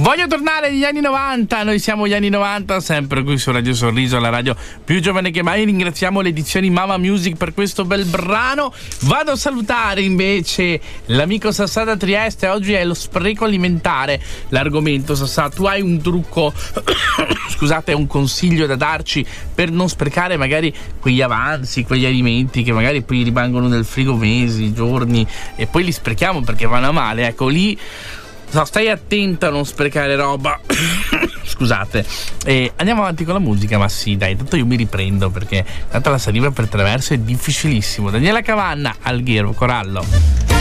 Voglio tornare agli anni 90, noi siamo gli anni 90, sempre qui su Radio Sorriso, la radio più giovane che mai. Ringraziamo le edizioni Mama Music per questo bel brano. Vado a salutare invece l'amico Sassà da Trieste. Oggi è lo spreco alimentare l'argomento. Sassà, tu hai un trucco, scusate, un consiglio da darci per non sprecare magari quegli avanzi, quegli alimenti che magari poi rimangono nel frigo mesi, giorni e poi li sprechiamo perché vanno a male, ecco lì. No, stai attento a non sprecare roba. Scusate. Andiamo avanti con la musica, ma sì, dai, tanto io mi riprendo perché tanto la saliva per traverso è difficilissimo. Daniela Cavanna, Alghero, Corallo.